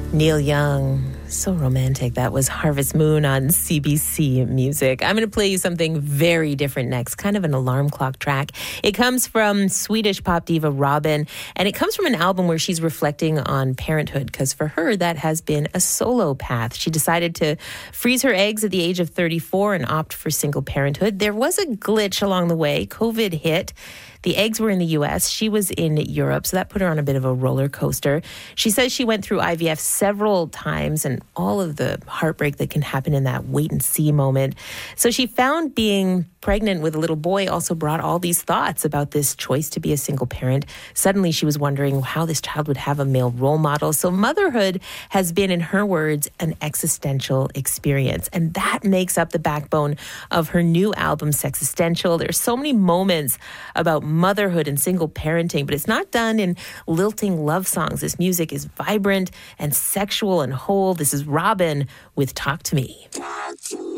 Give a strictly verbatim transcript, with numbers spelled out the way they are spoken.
Neil Young, so romantic. That was Harvest Moon on C B C Music. I'm going to play you something very different next, kind of an alarm clock track. It comes from Swedish pop diva Robyn, and it comes from an album where she's reflecting on parenthood, because for her, that has been a solo path. She decided to freeze her eggs at the age of thirty-four and opt for single parenthood. There was a glitch along the way. COVID hit. The eggs were in the U S. She was in Europe, so that put her on a bit of a roller coaster. She says she went through I V F several times and all of the heartbreak that can happen in that wait and see moment. So she found being pregnant with a little boy also brought all these thoughts about this choice to be a single parent. Suddenly she was wondering how this child would have a male role model. So motherhood has been, in her words, an existential experience. And that makes up the backbone of her new album, Sexistential. There's so many moments about motherhood and single parenting, but it's not done in lilting love songs. This music is vibrant and sexual and whole. This is Robyn with Talk to Me.